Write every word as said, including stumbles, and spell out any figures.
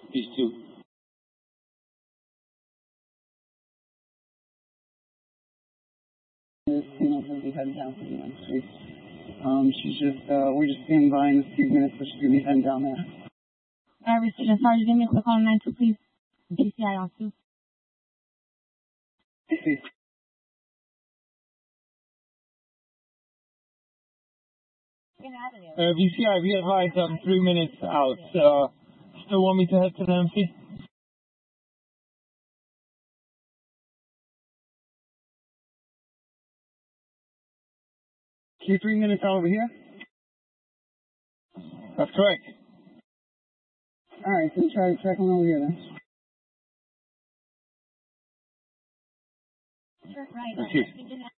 Peace too. This female will be heading down to the United States. Um, she's just, uh, we're just standing by in a few minutes, but she's going to be heading down there. Alright, Sergeant, Sergeant, give me a quick call on nine two, please. G C I on two. Hey, Uh, V C I, we advise I'm three minutes out. Uh, still want me to head to the M C? you three minutes out over here? That's correct. Alright, so try to check on over here then. Right. Thank you.